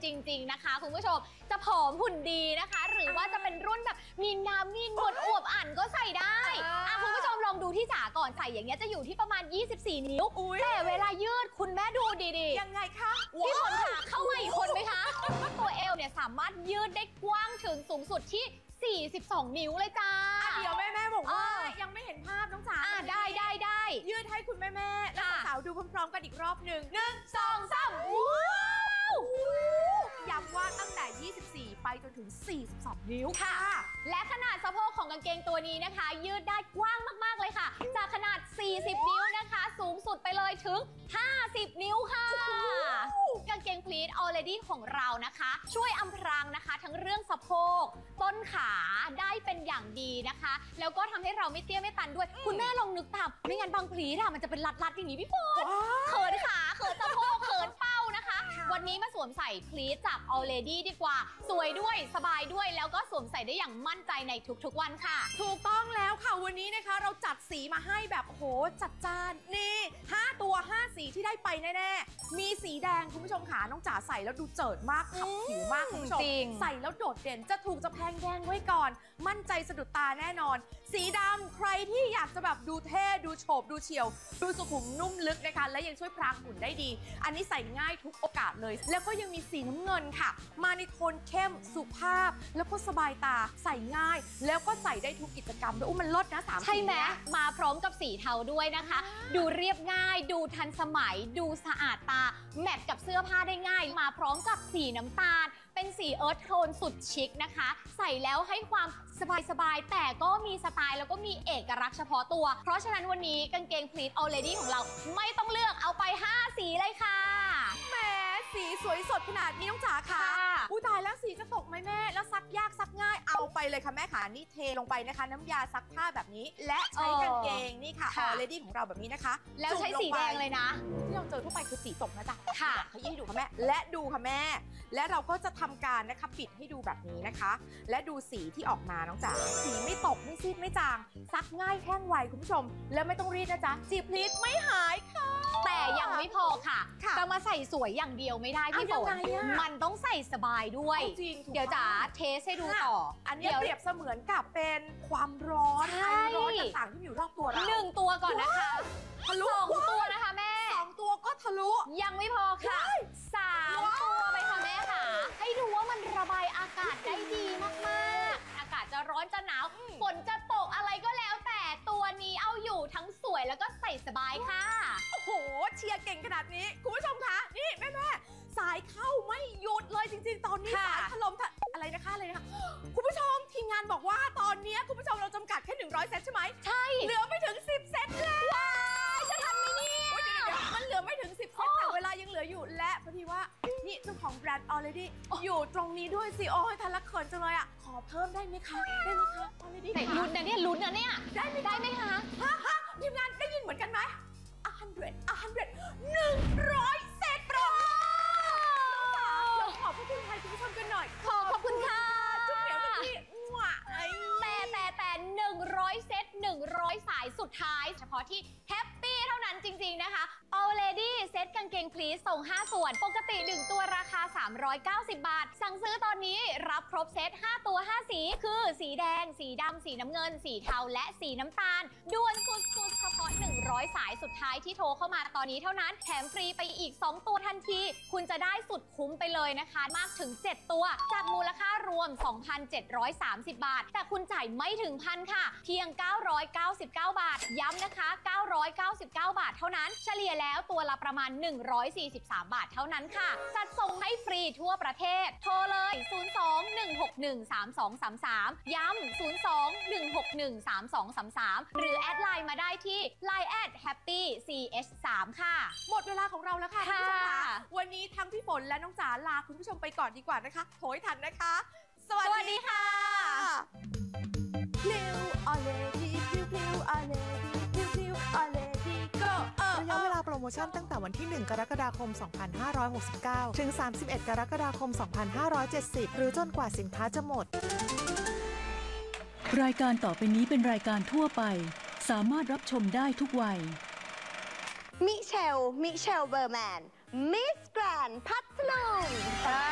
จริงๆนะคะคุณผู้ชมจะผอมหุ่นดีนะคะหรือว่าจะเป็นรุ่นแบบมีน้ำมีนวลอวบอั่นก็ใส่ได้คุณผู้ชมลองดูที่จ๋าก่อนใส่อย่างเงี้ยจะอยู่ที่ประมาณ24 นิ้วแต่เวลายืดคุณแม่ดูดีๆยังไงคะพี่ฝนค่ะเข้ามาอีกคนไหมคะตัวเอวเนี่ยสามารถยืดได้กว้างถึงสูงสุดที่42 นิ้วเลยจ้าเดี๋ยวแม่บอกว่ายังไม่เห็นภาพน้องจ๋าได้ยืดให้คุณแม่และสาวๆดูพร้อมๆกันอีกรอบหนึ่ง 1 2 3 ย้ำว่าตั้งแต่ 24 ไปจนถึง 42 นิ้วค่ะและขนาดสะโพกของกางเกงตัวนี้นะคะ ยืดได้กว้างมากๆเลยค่ะจากขนาด40 นิ้วนะคะสูงสุดไปเลยถึง50 นิ้วค่ะกางเกง Pleat Already ของเรานะคะช่วยอำพรางนะคะทั้งเรื่องสะโพกต้นขาได้เป็นอย่างดีนะคะแล้วก็ทำให้เราไม่เตี้ยไม่ตันด้วยคุณแม่ลองนึกตามไม่งั้นบางพลีทมันจะเป็นรัดๆอย่างนี้พี่ฝนเขินขาเขินสะโพกเขินเป้านะคะวันนี้มาสวมใส่พลีทจาก Already ดีกว่าสวยด้วยสบายด้วยแล้วก็สวมใส่ได้อย่างมั่นใจในทุกๆวันค่ะถูกต้องแล้วค่ะวันนี้นะคะเราจัดสีมาให้แบบโหจัดจ้านนี่5 ตัว 5 สีที่ได้ไปแน่ๆมีสีแดงคุณผู้ชมขาน้องจ๋าใส่แล้วดูเจิดมากขับผิวมากคุณผู้ชมใส่แล้วโดดเด่นจะถูกจะแพงแดงไว้ก่อนมั่นใจสะดุดตาแน่นอนสีดำใครที่อยากจะแบบดูเท่ดูโฉบดูเฉียวดูสุขุมนุ่มลึกนะคะและยังช่วยพรางหุ่นได้ดีอันนี้ใส่ง่ายทุกโอกาสเลยแล้วก็ยังมีสีน้ำเงินค่ะมาในโทนเข้มสุภาพแล้วก็สบายตาใส่ง่ายแล้วก็ใส่ได้ทุกกิจกรรมด้วยมันลดนะ3 สีใช่ไหมมาพร้อมกับสีเทาด้วยนะคะดูเรียบง่ายดูทันสมัยดูสะอาดตาแมทกับเสื้อผ้าได้ง่ายมาพร้อมกับสีน้ำตาลเป็นสีเอิร์ธโทนสุดชิคนะคะใส่แล้วให้ความสบายๆแต่ก็มีสไตล์แล้วก็มีเอกลักษณ์เฉพาะตัวเพราะฉะนั้นวันนี้กางเกง Pleat Already ของเราไม่ต้องเลือกเอาไป5 สีเลยค่ะแหมสีสวยสดขนาดนี้น้องจ๋าค่ะอุ้ยตายแล้วสีจะตกไหมแม่แล้วซักยากซักง่ายเอาไปเลยค่ะแม่ขานี่เทลงไปนะคะน้ำยาซักผ้าแบบนี้และใช้กางเกงนี่ค่ะ Already ของเราแบบนี้นะคะแล้วใช้สีแดงเลยนะที่เราเจอทั่วไปคือสีตกนะจ๊ะค่ะขยี้ให้ดูค่ะแม่และดูค่ะแม่และเราก็จะทำการนะคะปิดให้ดูแบบนี้นะคะและดูสีที่ออกมาน้องจ๋าสีไม่ตกไม่ซีดไม่จางซักง่ายแห้งไวคุณผู้ชมแล้วไม่ต้องรีดนะจ๊ะจีบพลีทไม่หายค่ะแต่ยังไม่พอค่ะจะมาใส่สวยอย่างเดียวไม่ได้พี่ฝนมันต้องใส่สบายด้วยเดี๋ยวจ๋าเทสให้ดูต่ออันนี้เปรียบเสมือนกับเป็นความร้อนไอร้อนต่างๆที่อยู่รอบตัวเรา 1 ตัวก่อนนะคะทะลุ2 ตัวนะคะแม่ 2 ตัวก็ทะลุยังไม่พอค่ะ3 ตัวไปค่ะแม่ค่ะให้ดูว่ามันระบายอากาศได้ดีมากๆอากาศจะร้อนจะหนาวฝนจะตกอะไรก็แล้วแต่ตัวนี้เอาอยู่ทั้งสวยแล้วก็ใส่สบายค่ะโอ้โหเชียร์เก่งขนาดนี้คุณผู้ชมคะนี่แม่สายเข้าไม่หยุดเลยจริงๆตอนนี้สายถล่มอะไรนะคะคุณผู้ชมทีมงานบอกว่าตอนนี้คุณผู้ชมเราจำกัดแค่100 เซตใช่ไหมใช่เหลือไม่ถึง10 เซตแล้วจะทันไหมเนี่ยมันเหลือไม่ถึง10 เซตแต่เวลายังเหลืออยู่และพอดีว่านี่เจ้าของแบรนด์ Already อยู่ตรงนี้ด้วยสิโอ้ยทันละเขินจังเลยอ่ะขอเพิ่มได้ไหมคะAlready ไหนลุ้นนะเนี่ยลุ้นนะเนี่ยได้ไหมคะทีมงานได้ยินเหมือนกันไหม100 เซตโปรเราขอบคุณใครคุณผู้ชมกันหน่อยขอบคุณค่ะจุ๊บเหนียวพี่แต่100 เซต100 สายสุดท้ายเฉพาะที่แฮปปี้เท่านั้นจริงๆนะคะ Already เซตกางเกง Pleat ส่ง5 ส่วนปกติ1 ตัวราคา390 บาทสั่งซื้อตอนนี้รับครบเซต5 ตัว 5 สีคือสีแดงสีดำสีน้ำเงินสีเทาและสีน้ำตาลด่วนสุดๆเฉพาะ100 สายสุดท้ายที่โทรเข้ามาตอนนี้เท่านั้นแถมฟรีไปอีก2 ตัวทันทีคุณจะได้สุดคุ้มไปเลยนะคะมากถึง7 ตัวจากมูลค่ารวม 2,730 บาทแต่คุณจ่ายไม่ถึงพันค่ะเพียง999 บาทย้ำนะคะ999 บาทเท่านั้นเฉลี่ยแล้วตัวละประมาณ143 บาทเท่านั้นค่ะจัดส่งให้ฟรีทั่วประเทศโทรเลย02-161-3233ย้ำ02-161-3233หรือแอดไลน์มาได้ที่ Line @happych3 ค่ะหมดเวลาของเราแล้วค่ะคุณผู้ชมค่ะวันนี้ทั้งพี่ฝนและน้องจ๋าลาคุณผู้ชมไปก่อนดีกว่านะคะโถยทันนะคะสวัสดีค่ะAlready ระยะเวลาโปรโมชั่นตั้งแต่วันที่ 1 กรกฎาคม 2569 ถึง 31 กรกฎาคม 2570 หรือจนกว่าสินค้าจะหมดรายการต่อไปนี้เป็นรายการทั่วไปสามารถรับชมได้ทุกวัยมิเชลเบอร์แมนมิสแกรนด์พัทลุง